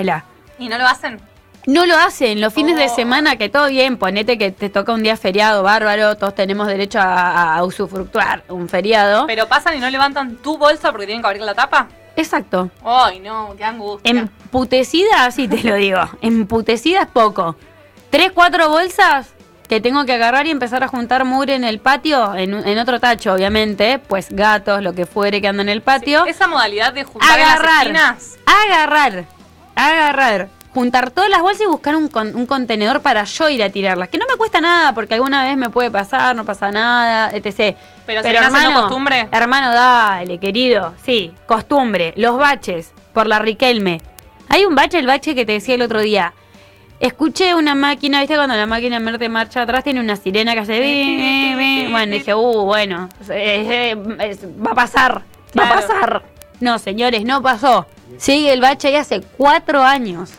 ¿Y no lo hacen? No lo hacen, los fines de semana, que todo bien, ponete que te toca un día feriado, bárbaro, todos tenemos derecho a usufructuar un feriado. ¿Pero pasan y no levantan tu bolsa porque tienen que abrir la tapa? Exacto. Ay, no, qué angustia. Emputecida, así te lo digo, emputecida es poco. 3, 4 bolsas que tengo que agarrar y empezar a juntar mugre en el patio, en otro tacho, obviamente, pues gatos, lo que fuere que anda en el patio. Sí, esa modalidad de juntar en las esquinas. Agarrar. Juntar todas las bolsas y buscar un contenedor para yo ir a tirarlas. Que no me cuesta nada, porque alguna vez me puede pasar, no pasa nada, etc. Pero hermano, costumbre. Hermano, dale, querido. Sí, costumbre. Los baches, por la Riquelme. Hay un bache, el bache que te decía el otro día. Escuché una máquina, ¿viste? Cuando la máquina en verde marcha atrás, tiene una sirena que hace... Bueno, dije, bueno, va a pasar, va a pasar. No, señores, no pasó. Sigue el bache ahí hace 4 años.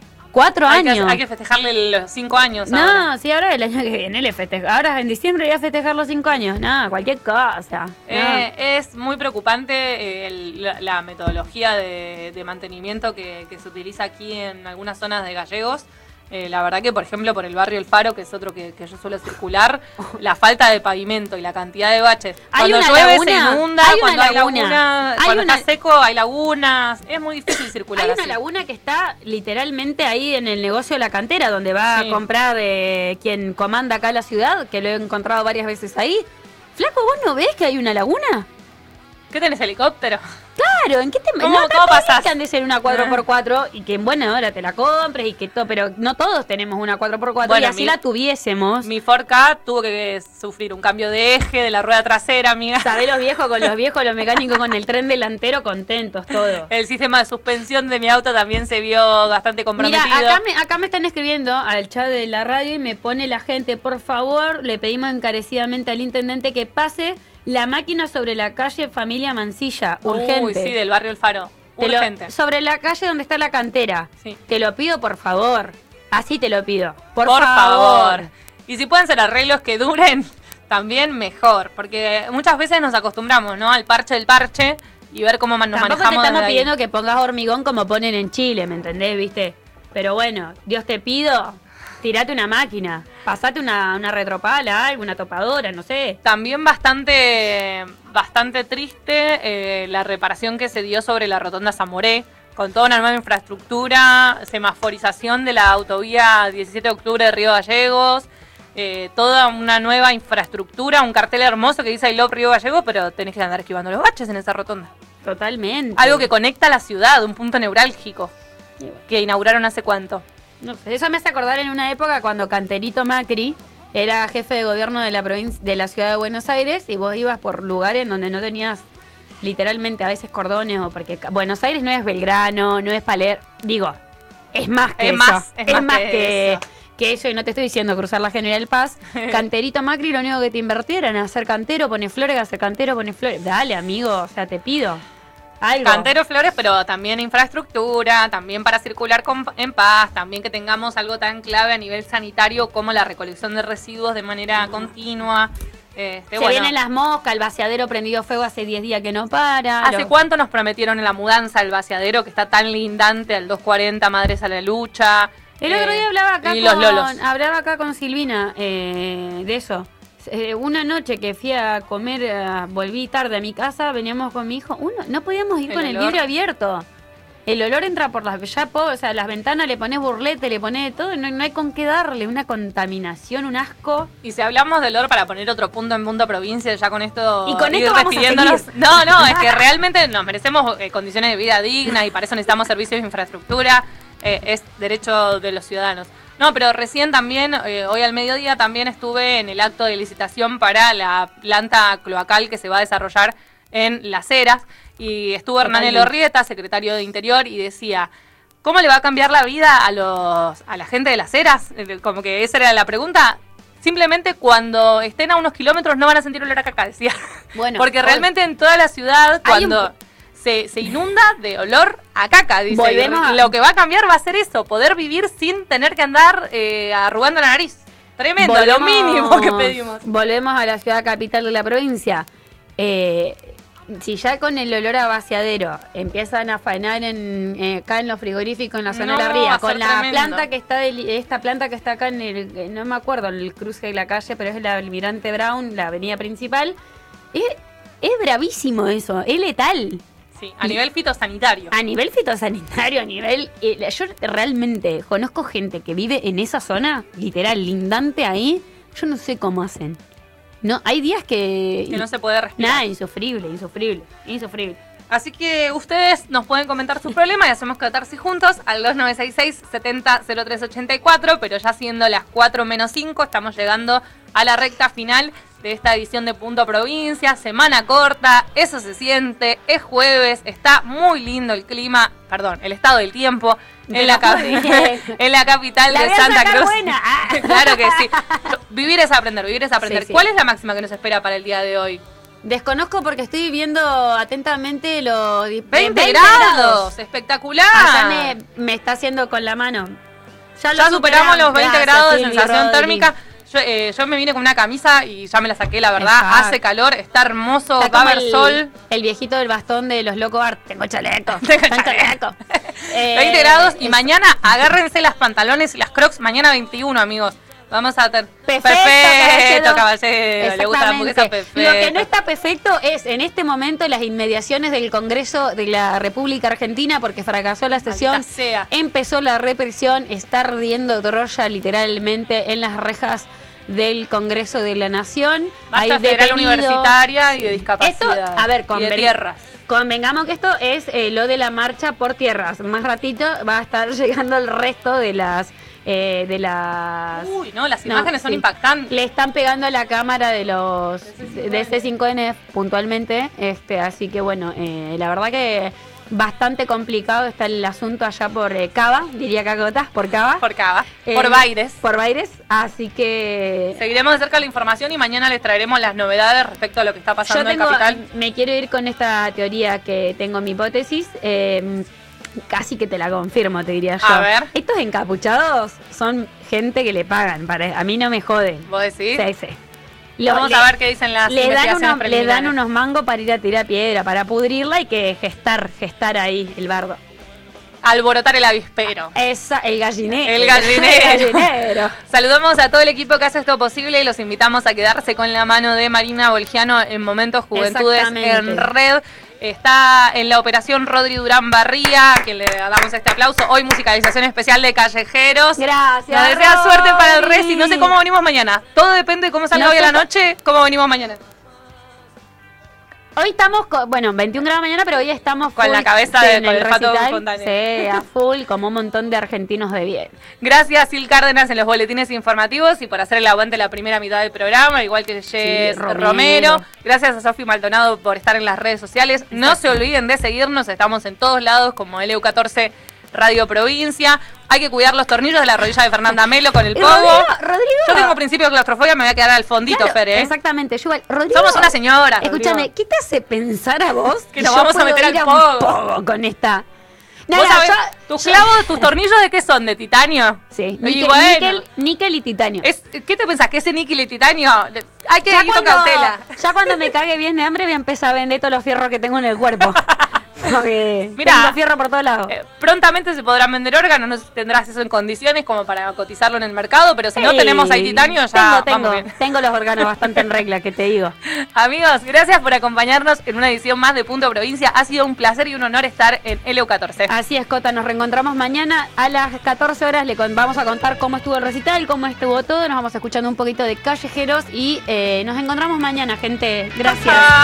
4 años. Hay que festejarle los 5 años. No, ahora. sí, ahora el año que viene le festejo. Ahora en diciembre voy a festejar los 5 años. Nada, cualquier cosa. Es muy preocupante la metodología de mantenimiento que se utiliza aquí en algunas zonas de Gallegos. La verdad que, por ejemplo, por el barrio El Faro, que es otro que yo suelo circular, la falta de pavimento y la cantidad de baches. Cuando llueve se inunda, cuando hay laguna, cuando está seco hay lagunas. Es muy difícil circular. Hay una laguna que está literalmente ahí en el negocio de la cantera, donde va a comprar quien comanda acá la ciudad, que lo he encontrado varias veces ahí. Flaco, ¿vos no ves que hay una laguna? ¿Qué tenés, helicóptero? Claro, ¿en qué te ¿Cómo pasás? Que andes en una 4x4 y que en buena hora te la compres y que todo, pero no todos tenemos una 4x4 bueno, y así la tuviésemos. Mi Ford Ka tuvo que sufrir un cambio de eje de la rueda trasera, amiga. Sabés los viejos, los mecánicos con el tren delantero contentos, todo. El sistema de suspensión de mi auto también se vio bastante comprometido. Mira, acá me están escribiendo al chat de la radio y me pone la gente, por favor, le pedimos encarecidamente al intendente que pase la máquina sobre la calle Familia Mansilla, urgente. Uy, sí, del barrio El Faro, urgente. Sobre la calle donde está la cantera. Sí. Te lo pido, por favor. Así te lo pido. Por favor. Y si pueden ser arreglos que duren, también mejor. Porque muchas veces nos acostumbramos, ¿no? Al parche del parche y ver cómo nos manejamos. Tampoco te estamos pidiendo que pongas hormigón como ponen en Chile, ¿me entendés? ¿Viste? Pero bueno, Dios te pido... Tirate una máquina, pasate una retropala, alguna topadora, no sé. También bastante triste la reparación que se dio sobre la rotonda Zamoré, con toda una nueva infraestructura, semaforización de la autovía 17 de octubre de Río Gallegos, toda una nueva infraestructura, un cartel hermoso que dice I Love Río Gallegos, pero tenés que andar esquivando los baches en esa rotonda. Totalmente. Algo que conecta a la ciudad, un punto neurálgico, que inauguraron hace cuánto. No sé, eso me hace acordar en una época cuando Canterito Macri era jefe de gobierno de la provincia, de la ciudad de Buenos Aires, y vos ibas por lugares donde no tenías literalmente a veces cordones, o porque Buenos Aires no es Belgrano, no es Palermo, digo, es más que eso. Es más que eso, y no te estoy diciendo cruzar la General Paz. Canterito Macri lo único que te invertía en hacer cantero, pone flores, hacer cantero, pone flores. Dale, amigo, o sea, te pido. Algo. Cantero, flores, pero también infraestructura, también para circular en paz, también que tengamos algo tan clave a nivel sanitario como la recolección de residuos de manera continua. Vienen las moscas, el vaciadero prendido fuego hace 10 días que no para. ¿Hace cuánto nos prometieron en la mudanza el vaciadero que está tan lindante al 240, Madres a la Lucha? El otro día hablaba acá con Silvina de eso. Una noche que fui a comer, volví tarde a mi casa, veníamos con mi hijo, no podíamos ir con el vidrio abierto. El olor entra por las las ventanas, le pones burlete, le pones todo, no hay con qué darle, una contaminación, un asco. Y si hablamos del olor para poner otro punto en Mundo Provincia, ya con esto y con esto vamos a seguir. No, es que realmente nos merecemos condiciones de vida dignas y para eso necesitamos servicios de infraestructura, es derecho de los ciudadanos. No, pero recién también, hoy al mediodía también estuve en el acto de licitación para la planta cloacal que se va a desarrollar en Las Heras. Y estuvo Hernán Elorrieta, secretario de Interior, y decía, ¿cómo le va a cambiar la vida a la gente de Las Heras? Como que esa era la pregunta. Simplemente cuando estén a unos kilómetros no van a sentir olor a caca, decía. Bueno, porque realmente en toda la ciudad, cuando... Se inunda de olor a caca, dice. Lo que va a cambiar va a ser eso, poder vivir sin tener que andar arrugando la nariz. Tremendo, lo mínimo que pedimos. Volvemos a la ciudad capital de la provincia. si ya con el olor a vaciadero empiezan a faenar acá en los frigoríficos en la zona de la Ría, con la tremendo. planta que está esta planta que está acá en el, no me acuerdo el cruce de la calle, pero es el Almirante Brown, la avenida principal, es bravísimo eso, es letal. Sí, a nivel fitosanitario. A nivel fitosanitario, a nivel... yo realmente conozco gente que vive en esa zona, literal, lindante ahí. Yo no sé cómo hacen. No, hay días que no se puede respirar. Nada, insufrible. Así que ustedes nos pueden comentar sus problemas y hacemos catarsis juntos al 2966-700384, pero ya siendo las 4 menos 5, estamos llegando a la recta final de esta edición de Punto Provincia, semana corta, eso se siente, es jueves, está muy lindo el clima, el estado del tiempo en la capital de Santa Cruz. Buena. Claro que sí. Vivir es aprender. Sí. ¿Cuál es la máxima que nos espera para el día de hoy? Desconozco porque estoy viendo atentamente los 20 grados, espectacular. Acá me está haciendo con la mano. Ya superamos los 20 grados de Silvi, sensación Rodri. térmica. Yo me vine con una camisa y ya me la saqué, la verdad. Exacto. Hace calor, está hermoso, Está va a como haber sol. El viejito del bastón de los Loco Art. Tengo chaleco. 20 grados y mañana agárrense las pantalones y las crocs. Mañana 21, amigos. Vamos a tener... Perfecto, caballero. Le gusta la hamburguesa perfecta. Lo que no está perfecto es en este momento las inmediaciones del Congreso de la República Argentina porque fracasó la sesión. Maldita sea. Empezó la represión, está ardiendo Troya literalmente en las rejas del Congreso de la Nación. Basta Hay federal detenidos. universitaria y de discapacidad. Esto, a ver, y de tierras. Convengamos que esto es lo de la marcha por tierras. Más ratito va a estar llegando el resto de las... Uy, no, las imágenes son impactantes. Le están pegando a la cámara de los de C5N puntualmente, así que bueno, la verdad que bastante complicado está el asunto allá por Cava, diría Cacotas, por Cava. Por Baires. Por Baires, así que... Seguiremos de cerca la información y mañana les traeremos las novedades respecto a lo que está pasando en Capital. Me quiero ir con esta teoría que tengo mi hipótesis, casi que te la confirmo, te diría yo. A ver. Estos encapuchados son gente que le pagan, a mí no me joden. ¿Vos decís? Sí. Vamos a ver qué dicen las investigaciones preliminares. Le dan unos mangos para ir a tirar piedra, para pudrirla y que gestar ahí el bardo. Alborotar el avispero. El gallinero. El gallinero. Saludamos a todo el equipo que hace esto posible y los invitamos a quedarse con la mano de Marina Volgiano en Momentos Juventudes en Red. Está en la operación Rodri Durán Barría, a quien le damos este aplauso. Hoy musicalización especial de Callejeros. Gracias. Nos desea suerte para el Resi. No sé cómo venimos mañana. Todo depende de cómo salga hoy a la noche, cómo venimos mañana. Hoy estamos, 21 grados mañana, pero hoy estamos con la cabeza en el Pato recital. Fontane. Sí, a full, como un montón de argentinos de bien. Gracias, Sil Cárdenas, en los boletines informativos y por hacer el aguante la primera mitad del programa, igual que Jess Romero. Gracias a Sofi Maldonado por estar en las redes sociales. No se olviden de seguirnos, estamos en todos lados como LU14 Radio Provincia. Hay que cuidar los tornillos de la rodilla de Fernanda Melo con el pogo. Rodrigo. Yo tengo principio de claustrofobia, me voy a quedar al fondito, Claro, Fer, exactamente. Rodrigo, somos una señora. Escúchame, ¿qué te hace pensar a vos que nos vamos a meter al pogo con esta? ¿Vos sabés, tus tornillos de qué son? ¿De titanio? Sí, níquel y titanio. ¿Qué te pensás? ¿Que ese níquel y titanio? Hay que ir con cautela. Ya cuando me cague bien de hambre voy a empezar a vender todos los fierros que tengo en el cuerpo. Porque mirá, tengo fierro por todos lados. Prontamente se podrán vender órganos, no sé si tendrás eso en condiciones como para cotizarlo en el mercado, pero si no tenemos ahí titanio, ya vamos bien. Tengo los órganos bastante en regla, que te digo. Amigos, gracias por acompañarnos en una edición más de Punto Provincia. Ha sido un placer y un honor estar en LU14. Así es, Cota, nos reencontramos mañana a las 14 horas. Vamos a contar cómo estuvo el recital, cómo estuvo todo. Nos vamos escuchando un poquito de Callejeros y nos encontramos mañana, gente. Gracias.